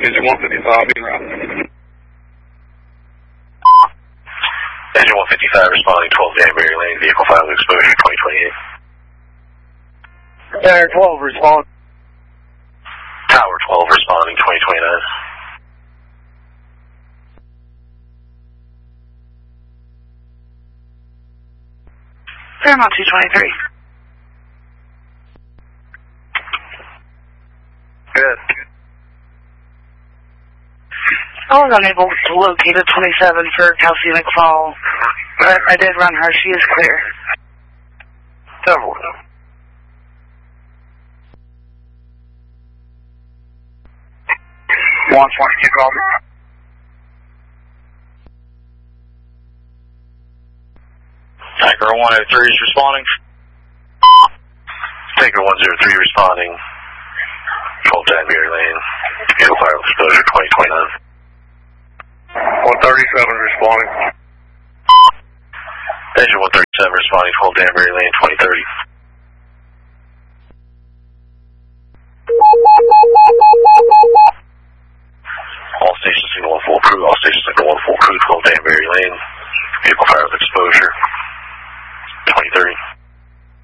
Engine 155, being route. Engine 155 responding 12 Danbury Lane, vehicle 5 exposure 2028. Tower 12 respond. Tower 12 responding 2029. Paramount 223. Good. I was unable to locate a 27 for Calcinic Fall, but I did run her. She is clear. Tower 122 call me. Tanker 103 is responding. Tanker 103 responding. 12 Danbury Lane. Vehicle 5 exposure 2029. 137 responding. Engine 137 responding 12 Danbury Lane 2030. All stations signal 1 full crew. All stations signal 1 full crew. 12 Danbury Lane. Vehicle 5 exposure